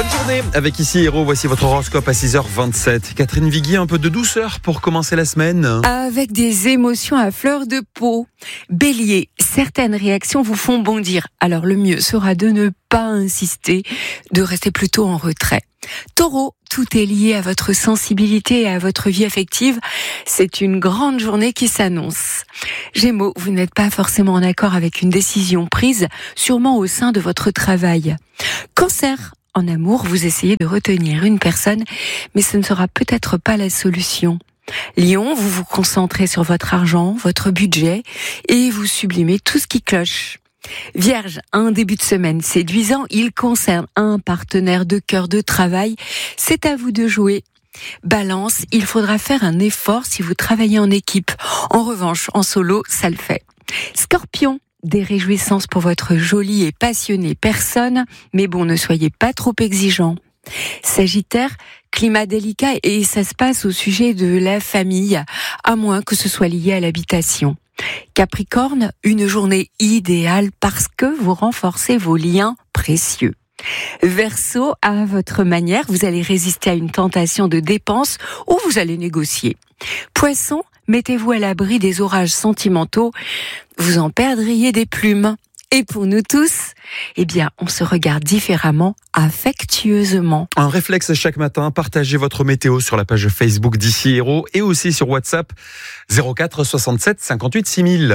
Bonne journée avec Ici Héros, voici votre horoscope à 6h27. Catherine Viguier, un peu de douceur pour commencer la semaine. Avec des émotions à fleur de peau. Bélier, certaines réactions vous font bondir. Alors le mieux sera de ne pas insister, de rester plutôt en retrait. Taureau, tout est lié à votre sensibilité et à votre vie affective. C'est une grande journée qui s'annonce. Gémeaux, vous n'êtes pas forcément en accord avec une décision prise, sûrement au sein de votre travail. Cancer, en amour, vous essayez de retenir une personne, mais ce ne sera peut-être pas la solution. Lion, vous vous concentrez sur votre argent, votre budget, et vous sublimez tout ce qui cloche. Vierge, un début de semaine séduisant, il concerne un partenaire de cœur de travail. C'est à vous de jouer. Balance, il faudra faire un effort si vous travaillez en équipe. En revanche, en solo, ça le fait. Scorpion, des réjouissances pour votre jolie et passionnée personne, mais bon, ne soyez pas trop exigeant. Sagittaire, climat délicat et ça se passe au sujet de la famille, à moins que ce soit lié à l'habitation. Capricorne, une journée idéale parce que vous renforcez vos liens précieux. Verseau, à votre manière, vous allez résister à une tentation de dépense ou vous allez négocier. Poisson, mettez-vous à l'abri des orages sentimentaux, vous en perdriez des plumes. Et pour nous tous, on se regarde différemment, affectueusement. Un réflexe chaque matin, partagez votre météo sur la page Facebook d'Ici Héros et aussi sur WhatsApp 04 67 58 6000.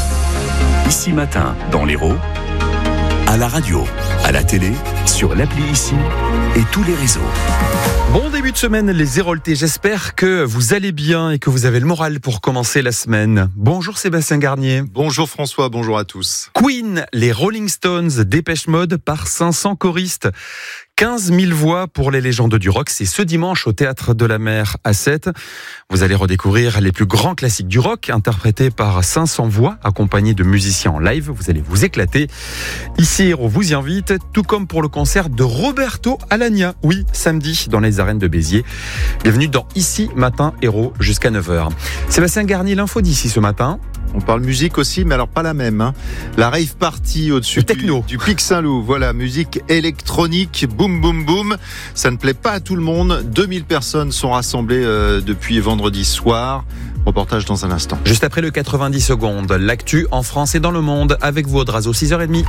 Ici Matin, dans l'Hérault, à la radio, à la télé, sur l'appli Ici et tous les réseaux. Bon début de semaine les Héroltais, j'espère que vous allez bien et que vous avez le moral pour commencer la semaine. Bonjour Sébastien Garnier. Bonjour François, bonjour à tous. Queen, les Rolling Stones, Dépêche Mode par 500 choristes. 15 000 voix pour les légendes du rock, c'est ce dimanche au Théâtre de la Mer à 7. Vous allez redécouvrir les plus grands classiques du rock, interprétés par 500 voix, accompagnés de musiciens en live. Vous allez vous éclater. Ici Héros vous y invite, tout comme pour le concert de Roberto Alagna. Oui, samedi, dans les arènes de Béziers. Bienvenue dans Ici Matin Héros jusqu'à 9h. Sébastien Garnier, l'info d'ici ce matin. On parle musique aussi, mais alors pas la même. La rave party au-dessus du Pic Saint-Loup. Voilà, musique électronique, boum boum boum. Ça ne plaît pas à tout le monde. 2000 personnes sont rassemblées depuis vendredi soir. Reportage dans un instant. Juste après le 90 secondes, l'actu en France et dans le monde avec vous, Audrazo, 6h30.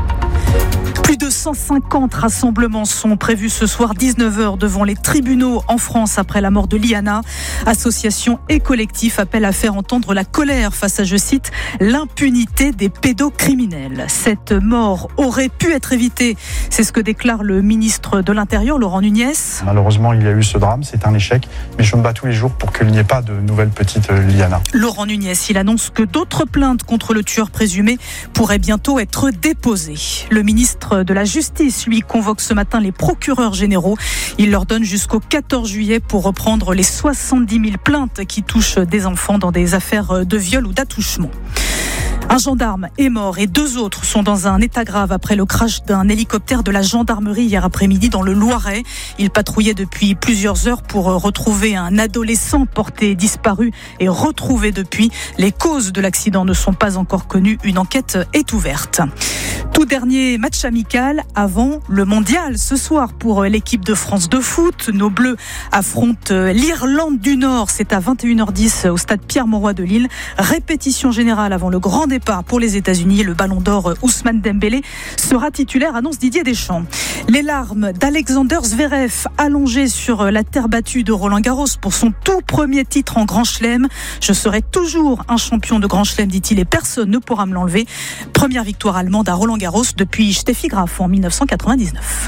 Plus de 150 rassemblements sont prévus ce soir, 19h devant les tribunaux en France après la mort de Liana. Associations et collectifs appellent à faire entendre la colère face à, je cite, l'impunité des pédocriminels. Cette mort aurait pu être évitée. C'est ce que déclare le ministre de l'Intérieur, Laurent Nunez. Malheureusement, il y a eu ce drame, c'est un échec, mais je me bats tous les jours pour qu'il n'y ait pas de nouvelle petite Liana. Laurent Nunez, il annonce que d'autres plaintes contre le tueur présumé pourraient bientôt être déposées. Le ministre de la Justice, lui, convoque ce matin les procureurs généraux. Il leur donne jusqu'au 14 juillet pour reprendre les 70 000 plaintes qui touchent des enfants dans des affaires de viol ou d'attouchement. Un gendarme est mort et 2 autres sont dans un état grave après le crash d'un hélicoptère de la gendarmerie hier après-midi dans le Loiret. Il patrouillait depuis plusieurs heures pour retrouver un adolescent porté disparu et retrouvé depuis. Les causes de l'accident ne sont pas encore connues. Une enquête est ouverte. Tout dernier match amical avant le mondial ce soir pour l'équipe de France de foot. Nos Bleus affrontent l'Irlande du Nord. C'est à 21h10 au stade Pierre-Mauroy de Lille. Répétition générale avant le grand départ pour les États-Unis. Le ballon d'or Ousmane Dembélé sera titulaire, annonce Didier Deschamps. Les larmes d'Alexander Zverev allongé sur la terre battue de Roland-Garros pour son tout premier titre en Grand Chelem. Je serai toujours un champion de Grand Chelem, dit-il, et personne ne pourra me l'enlever. Première victoire allemande à Roland-Garros depuis Steffi Graf en 1999.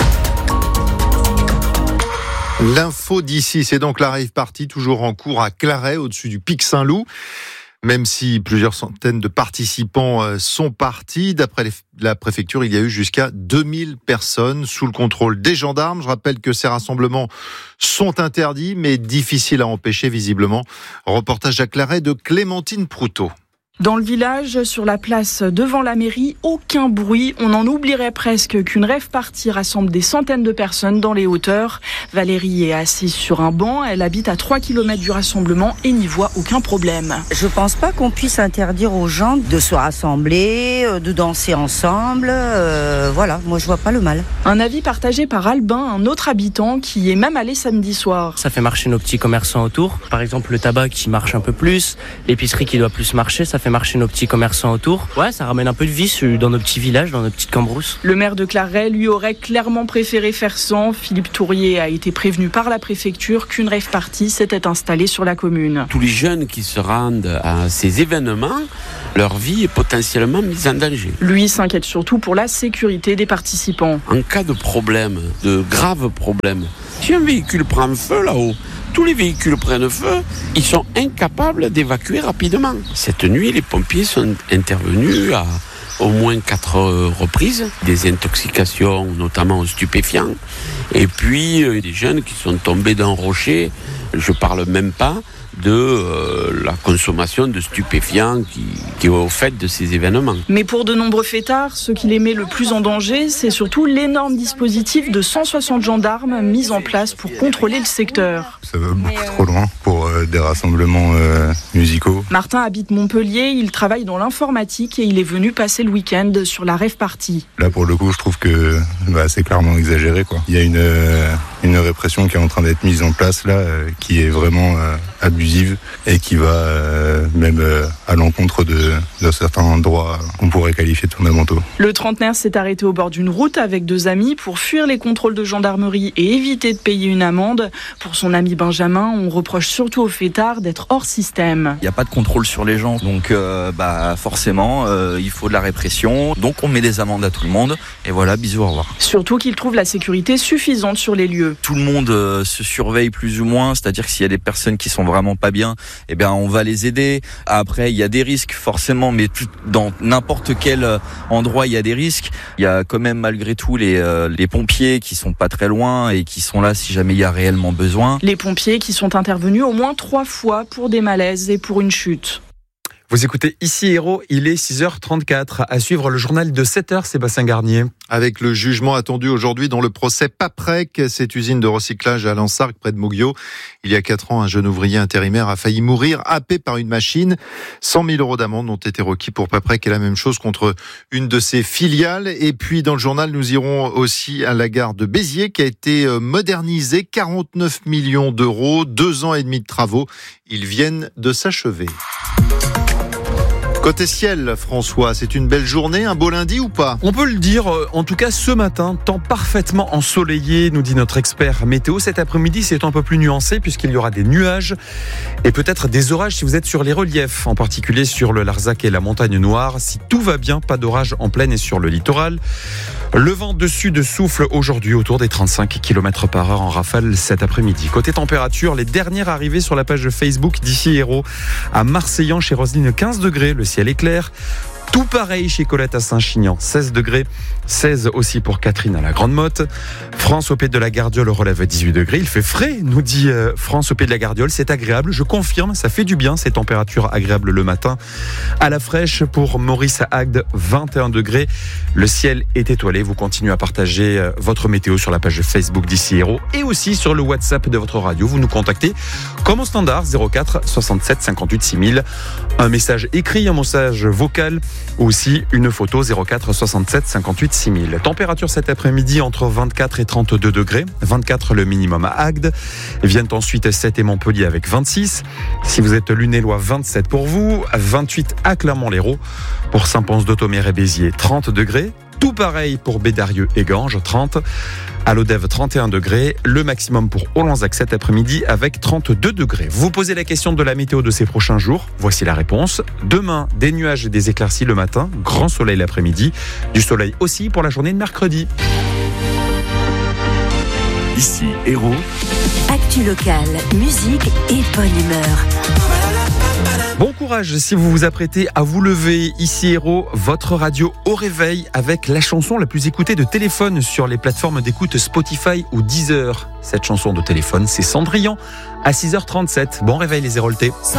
L'info d'ici, c'est donc la rave party toujours en cours à Claret, au-dessus du Pic Saint-Loup. Même si plusieurs centaines de participants sont partis, d'après la préfecture, il y a eu jusqu'à 2000 personnes sous le contrôle des gendarmes. Je rappelle que ces rassemblements sont interdits, mais difficiles à empêcher visiblement. Reportage à Claret de Clémentine Proutot. Dans le village, sur la place devant la mairie, aucun bruit. On en oublierait presque qu'une rave party rassemble des centaines de personnes dans les hauteurs. Valérie est assise sur un banc. Elle habite à 3 km du rassemblement et n'y voit aucun problème. Je pense pas qu'on puisse interdire aux gens de se rassembler, de danser ensemble. Voilà, moi je vois pas le mal. Un avis partagé par Albin, un autre habitant qui y est même allé samedi soir. Ça fait marcher nos petits commerçants autour. Par exemple, le tabac qui marche un peu plus, l'épicerie qui doit plus marcher, ça fait marcher nos petits commerçants autour. Ouais, ça ramène un peu de vie dans nos petits villages, dans nos petites cambrousses. Le maire de Claret, lui, aurait clairement préféré faire sans. Philippe Tourier a été prévenu par la préfecture qu'une rave party s'était installée sur la commune. Tous les jeunes qui se rendent à ces événements, leur vie est potentiellement mise en danger. Lui s'inquiète surtout pour la sécurité des participants. En cas de problème, de graves problèmes, si un véhicule prend feu là-haut, tous les véhicules prennent feu, ils sont incapables d'évacuer rapidement. Cette nuit, les pompiers sont intervenus à au moins 4 reprises, des intoxications notamment aux stupéfiants, et puis des jeunes qui sont tombés d'un rocher, je parle même pas de la consommation de stupéfiants qui est au fait de ces événements. Mais pour de nombreux fêtards, ce qui les met le plus en danger, c'est surtout l'énorme dispositif de 160 gendarmes mis en place pour contrôler le secteur. Ça va beaucoup trop loin pour des rassemblements musicaux. Martin habite Montpellier, il travaille dans l'informatique et il est venu passer le week-end sur la rave party. Là pour le coup, je trouve que c'est clairement exagéré, quoi. Il y a une répression qui est en train d'être mise en place là, qui est vraiment abusive et qui va même à l'encontre de certains droits qu'on pourrait qualifier de fondamentaux. Le trentenaire s'est arrêté au bord d'une route avec 2 amis pour fuir les contrôles de gendarmerie et éviter de payer une amende. Pour son ami Benjamin, on reproche surtout aux fêtards d'être hors système. Il n'y a pas de contrôle sur les gens, donc forcément il faut de la répression, donc on met des amendes à tout le monde et voilà, bisous, au revoir. Surtout qu'il trouve la sécurité suffisante sur les lieux. Tout le monde se surveille plus ou moins, c'est-à-dire que s'il y a des personnes qui sont vraiment pas bien, on va les aider. Après, il y a des risques forcément, mais dans n'importe quel endroit, il y a des risques. Il y a quand même malgré tout les pompiers qui sont pas très loin et qui sont là si jamais il y a réellement besoin. Les pompiers qui sont intervenus au moins 3 fois pour des malaises et pour une chute. Vous écoutez Ici Héros, il est 6h34. À suivre le journal de 7h, Sébastien Garnier. Avec le jugement attendu aujourd'hui dans le procès Paprec, cette usine de recyclage à Lansargues, près de Moguio. Il y a 4 ans, un jeune ouvrier intérimaire a failli mourir, happé par une machine. 100 000 € d'amende ont été requis pour Paprec et la même chose contre une de ses filiales. Et puis, dans le journal, nous irons aussi à la gare de Béziers qui a été modernisée. 49 millions d'euros, 2 ans et demi de travaux. Ils viennent de s'achever. Côté ciel, François, c'est une belle journée, un beau lundi ou pas ? On peut le dire, en tout cas ce matin, temps parfaitement ensoleillé, nous dit notre expert météo. Cet après-midi, c'est un peu plus nuancé puisqu'il y aura des nuages et peut-être des orages si vous êtes sur les reliefs, en particulier sur le Larzac et la Montagne Noire. Si tout va bien, pas d'orage en plaine et sur le littoral. Le vent de sud souffle aujourd'hui autour des 35 km/h en rafale cet après-midi. Côté température, les dernières arrivées sur la page de Facebook d'Ici Héros. À Marseillan, chez Roselyne, 15 degrés, le ciel est clair. Tout pareil chez Colette à Saint-Chinian, 16 degrés, 16 aussi pour Catherine à la Grande Motte. France au Pied de la Gardiole relève 18 degrés. Il fait frais, nous dit France au Pied de la Gardiole. C'est agréable, je confirme, ça fait du bien ces températures agréables le matin. À la fraîche pour Maurice à Agde, 21 degrés. Le ciel est étoilé. Vous continuez à partager votre météo sur la page Facebook d'Ici Héros et aussi sur le WhatsApp de votre radio. Vous nous contactez comme au standard 04 67 58 6000. Un message écrit, un message vocal. Aussi une photo 04 67 58 6000. Température cet après-midi entre 24 et 32 degrés. 24 le minimum à Agde. Viennent ensuite 7 et Montpellier avec 26. Si vous êtes lunélois, 27 pour vous. 28 à Clermont-Lérault. Pour Saint-Pons-d'Automère et Béziers, 30 degrés. Tout pareil pour Bédarieux et Ganges, 30. À l'Odève, 31 degrés. Le maximum pour Olanzac cet après-midi avec 32 degrés. Vous posez la question de la météo de ces prochains jours. Voici la réponse. Demain, des nuages et des éclaircies le matin. Grand soleil l'après-midi. Du soleil aussi pour la journée de mercredi. Ici Héros. Actu locale, musique et bonne humeur. Bon courage si vous vous apprêtez à vous lever. Ici Héros, votre radio au réveil avec la chanson la plus écoutée de téléphone sur les plateformes d'écoute Spotify ou Deezer. Cette chanson de téléphone, c'est Cendrillon à 6h37. Bon réveil les Héroltais.